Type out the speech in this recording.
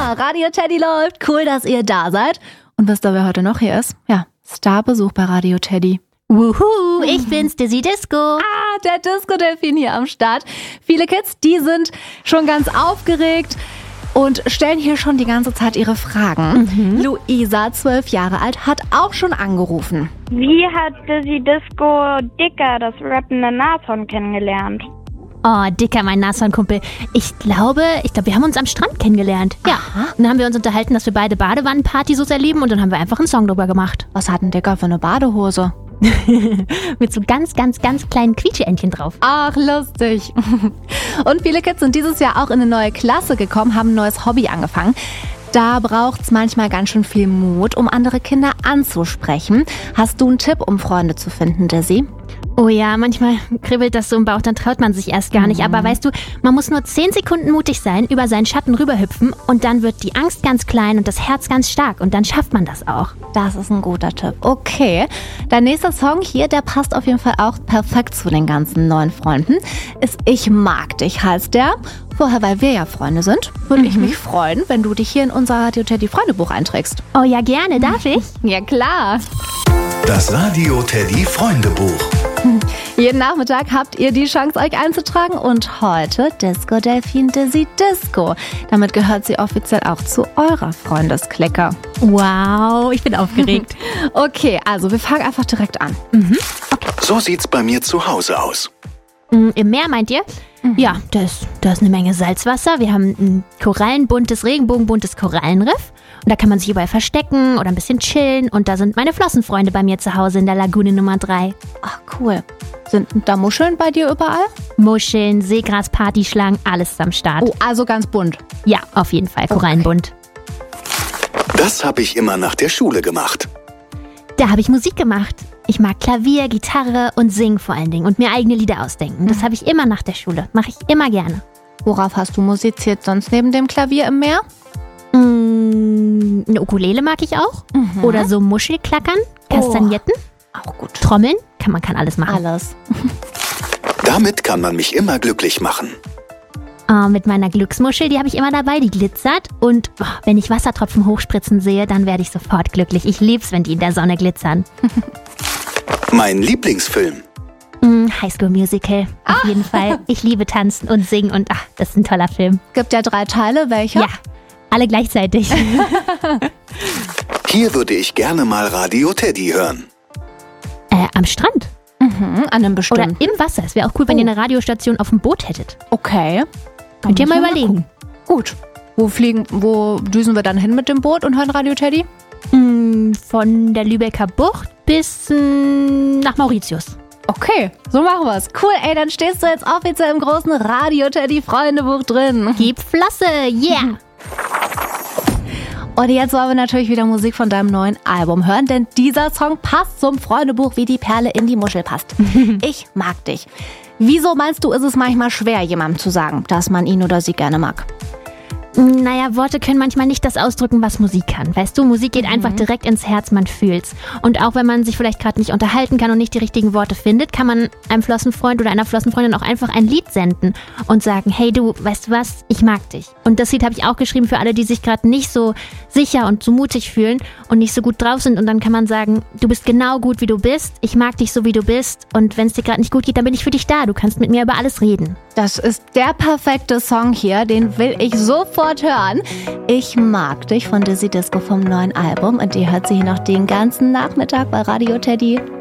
Ja, Radio Teddy läuft. Cool, dass ihr da seid. Und wisst ihr, wer heute noch hier ist? Ja, Starbesuch bei Radio Teddy. Wuhu, ich bin's, Dizzy Disco. Der Disco-Delfin hier am Start. Viele Kids, die sind schon ganz aufgeregt und stellen hier schon die ganze Zeit ihre Fragen. Luisa, 12 Jahre alt, hat auch schon angerufen. Wie hat Dizzy Disco Dicker, das rappende Nashorn, kennengelernt? Oh, Dicker, mein Nashornkumpel. Ich glaube, wir haben uns am Strand kennengelernt. Ja. Und dann haben wir uns unterhalten, dass wir beide Badewannenparty so sehr lieben und dann haben wir einfach einen Song drüber gemacht. Was hat ein Dicker für eine Badehose? Mit so ganz kleinen Quietscheentchen drauf. Ach, lustig. Und viele Kids sind dieses Jahr auch in eine neue Klasse gekommen, haben ein neues Hobby angefangen. Da braucht's manchmal ganz schön viel Mut, um andere Kinder anzusprechen. Hast du einen Tipp, um Freunde zu finden, Dizzy? Oh ja, manchmal kribbelt das so im Bauch, dann traut man sich erst gar nicht. Aber weißt du, man muss nur 10 Sekunden mutig sein, über seinen Schatten rüberhüpfen und dann wird die Angst ganz klein und das Herz ganz stark und dann schafft man das auch. Das ist ein guter Tipp. Okay, dein nächster Song hier, der passt auf jeden Fall auch perfekt zu den ganzen neuen Freunden. Ist Ich mag dich, heißt der. Vorher, weil wir ja Freunde sind, würde ich mich freuen, wenn du dich hier in unser Radio Teddy Freundebuch einträgst. Oh ja, gerne, darf ich? Ja, klar. Das Radio Teddy Freundebuch. Jeden Nachmittag habt ihr die Chance, euch einzutragen und heute Disco Delfin Dizzy Disco. Damit gehört sie offiziell auch zu eurer Freundesklicke. Wow, ich bin aufgeregt. Okay, also wir fangen einfach direkt an. Okay. So sieht's bei mir zu Hause aus. Im Meer, meint ihr? Ja, da ist eine Menge Salzwasser. Wir haben ein korallenbuntes, regenbogenbuntes Korallenriff. Und da kann man sich überall verstecken oder ein bisschen chillen. Und da sind meine Flossenfreunde bei mir zu Hause in der Lagune Nummer 3. Ach, cool. Sind da Muscheln bei dir überall? Muscheln, Seegras, Partyschlangen, alles ist am Start. Oh, also ganz bunt. Ja, auf jeden Fall, korallenbunt. Das habe ich immer nach der Schule gemacht. Da habe ich Musik gemacht. Ich mag Klavier, Gitarre und singen vor allen Dingen und mir eigene Lieder ausdenken. Das habe ich immer nach der Schule. Mache ich immer gerne. Worauf hast du musiziert sonst neben dem Klavier im Meer? Eine Ukulele mag ich auch. Oder so Muschelklackern, Kastagnetten. Auch gut. Trommeln. Man kann alles machen. Alles. Damit kann man mich immer glücklich machen. Mit meiner Glücksmuschel, die habe ich immer dabei, die glitzert. Und wenn ich Wassertropfen hochspritzen sehe, dann werde ich sofort glücklich. Ich lieb's, wenn die in der Sonne glitzern. Mein Lieblingsfilm. High School Musical, auf jeden Fall. Ich liebe tanzen und singen und das ist ein toller Film. Gibt ja 3 Teile, welche? Ja, alle gleichzeitig. Hier würde ich gerne mal Radio Teddy hören. Am Strand. An einem bestimmten. Oder im Wasser. Es wäre auch cool, wenn ihr eine Radiostation auf dem Boot hättet. Okay. Könnt ihr mal überlegen. Gut. Wo düsen wir dann hin mit dem Boot und hören Radio Teddy? Von der Lübecker Bucht bis nach Mauritius. Okay, so machen wir's. Cool, ey, dann stehst du jetzt offiziell im großen Radio Teddy Freundebuch drin. Gib Flosse, yeah! Und jetzt wollen wir natürlich wieder Musik von deinem neuen Album hören, denn dieser Song passt zum Freundebuch, wie die Perle in die Muschel passt. Ich mag dich. Wieso meinst du, ist es manchmal schwer, jemandem zu sagen, dass man ihn oder sie gerne mag? Naja, Worte können manchmal nicht das ausdrücken, was Musik kann. Weißt du, Musik geht einfach direkt ins Herz, man fühlt's. Und auch wenn man sich vielleicht gerade nicht unterhalten kann und nicht die richtigen Worte findet, kann man einem Flossenfreund oder einer Flossenfreundin auch einfach ein Lied senden und sagen, hey du, weißt du was, ich mag dich. Und das Lied habe ich auch geschrieben für alle, die sich gerade nicht so sicher und so mutig fühlen und nicht so gut drauf sind. Und dann kann man sagen, du bist genau gut, wie du bist, ich mag dich so, wie du bist. Und wenn es dir gerade nicht gut geht, dann bin ich für dich da. Du kannst mit mir über alles reden. Das ist der perfekte Song hier, den will ich sofort hören. Ich mag dich von Dizzy Disco vom neuen Album und ihr hört sie hier noch den ganzen Nachmittag bei Radio Teddy.